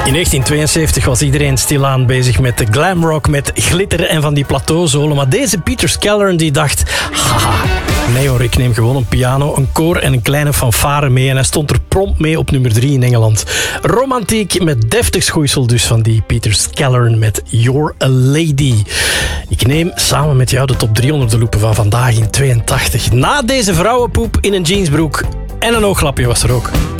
In 1972 was iedereen stilaan bezig met de glamrock, met glitter en van die plateauzolen. Maar deze Peter Skeller die dacht, haha, nee hoor, ik neem gewoon een piano, een koor en een kleine fanfare mee. En hij stond er prompt mee op nummer 3 in Engeland. Romantiek met deftig schoeisel dus van die Peter Skeller met You're a Lady. Ik neem samen met jou de top 3 onder de loepen van vandaag in 82. Na deze vrouwenpoep in een jeansbroek en een ooglapje was er ook.